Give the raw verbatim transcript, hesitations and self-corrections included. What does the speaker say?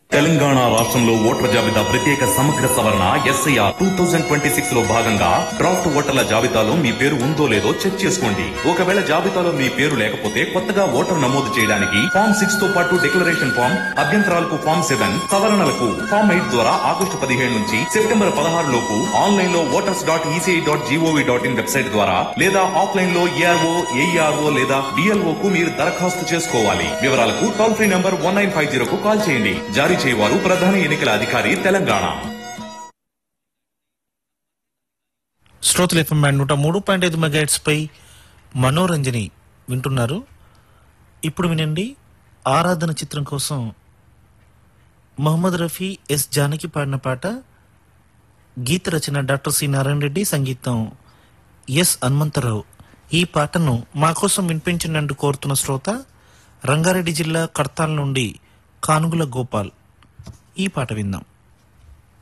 తెలంగాణ రాష్ట్రంలో ఓటర్ల జాబితా ప్రత్యేక సమగ్ర సవరణ SIR two thousand twenty six లో భాగంగా డ్రాఫ్ట్ ఓటర్ల జాబితాలో మీ పేరు ఉందో లేదో చెక్ చేసుకోండి. ఒకవేళ జాబితాలో మీ పేరు లేకపోతే కొత్తగా ఓటర్ నమోదు చేయడానికి ఫామ్ సిక్స్ తో పాటు డిక్లరేషన్ ఫామ్, అభ్యంతరాలకు ఫామ్ సెవెన్, సవరణలకు ఫామ్ ఎయిట్ ద్వారా ఆగస్టు పదిహేడు నుంచి సెప్టెంబర్ పదహారు లోపు ఆన్లైన్ లో voters dot ECI dot GOV dot in website ద్వారా లేదా ఆఫ్లైన్ లో ఏఆర్ఓ, ఏఈఆర్ఓ లేదా డిఎల్ఓ కు మీరు దరఖాస్తు చేసుకోవాలి. వివరాలకు toll free number one nine five zero కు కాల్ చేయండి. జారీ చేయవారు ప్రధాన ఎన్నికల అధికారి తెలంగాణ. శ్రోతలు ఎఫ్ఎం బ్యాండ్ నూట మూడు పాయింట్ ఐదు మెగాహెర్ట్జ్ పై మనోరంజని వింటున్నారు. ఇప్పుడు వినండి, ఆరాధన చిత్రం కోసం మహమ్మద్ రఫీ, ఎస్ జానకి పాడిన పాట. గీత రచన డాక్టర్ సి నారాయణ రెడ్డి, సంగీతం ఎస్ హనుమంతరావు. ఈ పాటను మా కోసం వినిపించినందు కోరుతున్న శ్రోత రంగారెడ్డి జిల్లా కడతాల్ నుండి కానుగుల గోపాల్. ఈ పాట విందాం.